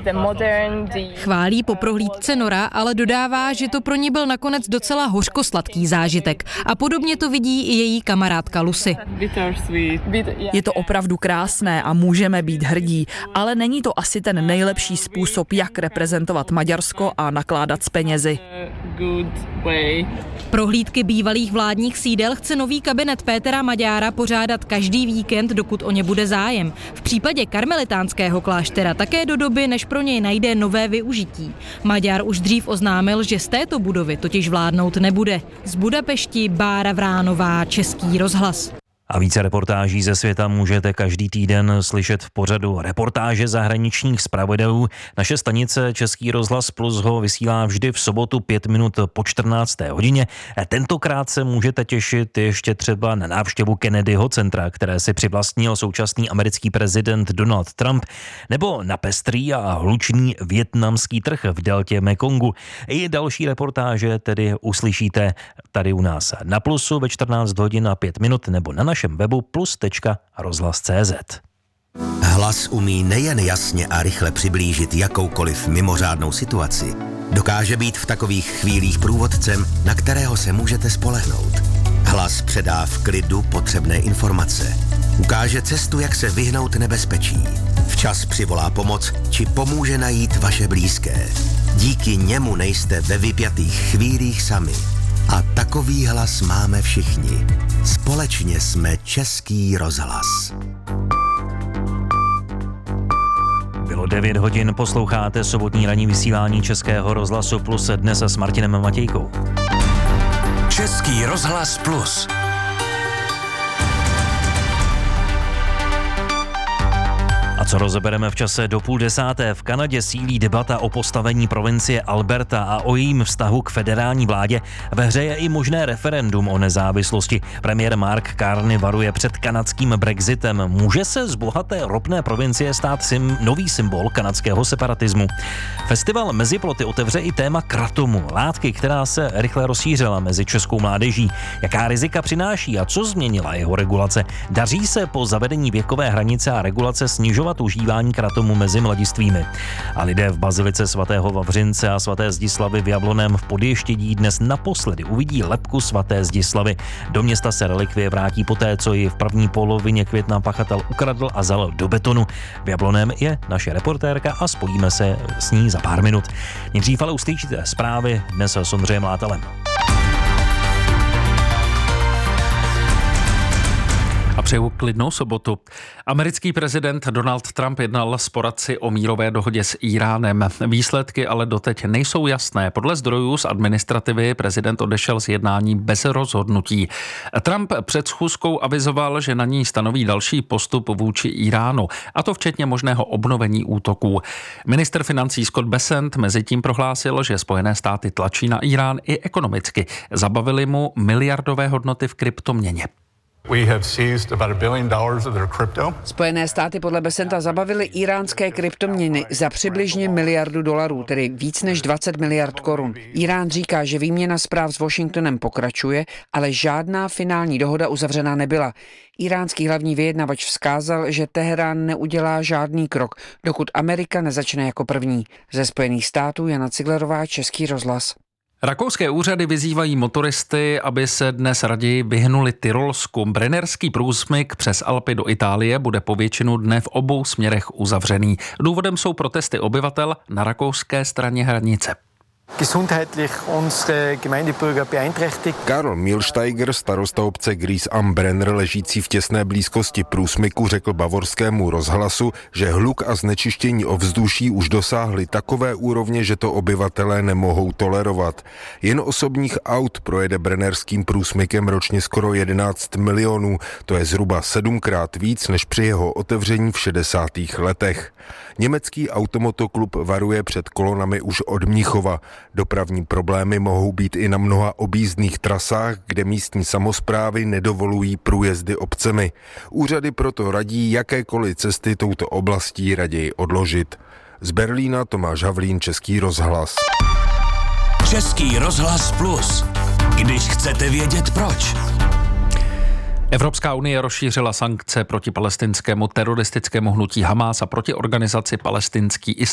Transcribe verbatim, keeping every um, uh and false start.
Chválí po prohlídce Nora, ale dodává, že to pro ní byl nakonec docela hořkosladký zážitek. A podobně to vidí i její kamarádka Lucy. Je to opravdu krásné a můžeme být hrdí, ale není to asi ten nejlepší způsob, jak reprezentovat Maďarsko a nakládat s penězi. Prohlídky bývalých vládních sídel chce nový kabinet Pétera Maďára pořádat každý víkend, dokud o ně bude zájem. V případě karmelitánského kláštera také do doby, než pro něj najde nové využití. Maďar už dřív oznámil, že z této budovy totiž vládnout nebude. Z Budapešti Bára Vránová, Český rozhlas. A více reportáží ze světa můžete každý týden slyšet v pořadu Reportáže zahraničních zpravodajů. Naše stanice Český rozhlas Plus ho vysílá vždy v sobotu pět minut po čtrnácté hodině. Tentokrát se můžete těšit ještě třeba na návštěvu Kennedyho centra, které si přivlastnil současný americký prezident Donald Trump, nebo na pestrý a hlučný vietnamský trh v deltě Mekongu. I další reportáže tedy uslyšíte tady u nás na Plusu ve čtrnáct hodin a pět minut nebo na našem webu plus tečka rozhlas tečka cé zet. Hlas umí nejen jasně a rychle přiblížit jakoukoliv mimořádnou situaci. Dokáže být v takových chvílích průvodcem, na kterého se můžete spolehnout. Hlas předá v klidu potřebné informace. Ukáže cestu, jak se vyhnout nebezpečí. Včas přivolá pomoc, či pomůže najít vaše blízké. Díky němu nejste ve vypjatých chvílích sami. A takový hlas máme všichni. Společně jsme Český rozhlas. Bylo devět hodin, posloucháte sobotní ranní vysílání Českého rozhlasu Plus dnes s Martinem Matějkou. Český rozhlas Plus. A co rozebereme v čase do půl desáté? V Kanadě sílí debata o postavení provincie Alberta a o jejím vztahu k federální vládě. Ve hře je i možné referendum o nezávislosti. Premiér Mark Carney varuje před kanadským Brexitem. Může se z bohaté ropné provincie stát sim, nový symbol kanadského separatismu. Festival Meziploty otevře i téma kratomu, látky, která se rychle rozšířila mezi českou mládeží. Jaká rizika přináší a co změnila jeho regulace? Daří se po zavedení věkové hranice a regulace snižovat užívání kratomu mezi mladistvými. A lidé v bazilice svatého Vavřince a svaté Zdislavy v Jablonném v Podještědí dnes naposledy uvidí lebku svaté Zdislavy. Do města se relikvie vrátí poté, co ji v první polovině května pachatel ukradl a zalil do betonu. V Jablonném je naše reportérka a spojíme se s ní za pár minut. Nejdřív ale uslyšíte zprávy dnes s Ondřejem Látelem. A přeju klidnou sobotu. Americký prezident Donald Trump jednal s poradci o mírové dohodě s Íránem. Výsledky ale doteď nejsou jasné. Podle zdrojů z administrativy prezident odešel z jednání bez rozhodnutí. Trump před schůzkou avizoval, že na ní stanoví další postup vůči Íránu, a to včetně možného obnovení útoků. Ministr financí Scott Bessent mezitím prohlásil, že Spojené státy tlačí na Írán i ekonomicky. Zabavili mu miliardové hodnoty v kryptoměně. Spojené státy podle Bessenta zabavily íránské kryptoměny za přibližně miliardu dolarů, tedy víc než dvacet miliard korun. Írán říká, že výměna zpráv s Washingtonem pokračuje, ale žádná finální dohoda uzavřena nebyla. Iránský hlavní vyjednavač vzkázal, že Teherán neudělá žádný krok, dokud Amerika nezačne jako první. Ze Spojených států Jana Ciglerová, Český rozhlas. Rakouské úřady vyzývají motoristy, aby se dnes raději vyhnuli Tyrolsku. Brennerský průsmyk přes Alpy do Itálie bude po většinu dne v obou směrech uzavřený. Důvodem jsou protesty obyvatel na rakouské straně hranice. gesundheitlich unsere Gemeindebürger beeinträchtigt. Karl Milsteiger, starosta obce Gries am Brenner, ležící v těsné blízkosti průsmyku, řekl Bavorskému rozhlasu, že hluk a znečištění ovzduší už dosáhly takové úrovně, že to obyvatelé nemohou tolerovat. Jen osobních aut projede brennerským průsmykem ročně skoro jedenáct milionů, to je zhruba sedmkrát víc než při jeho otevření v šedesátých letech. Německý automotoklub varuje před kolonami už od Mnichova. Dopravní problémy mohou být i na mnoha objízdných trasách, kde místní samosprávy nedovolují průjezdy obcemi. Úřady proto radí jakékoliv cesty touto oblastí raději odložit. Z Berlína Tomáš Havlín, Český rozhlas. Český rozhlas Plus. Když chcete vědět proč. Evropská unie rozšířila sankce proti palestinskému teroristickému hnutí Hamás a proti organizaci Palestinský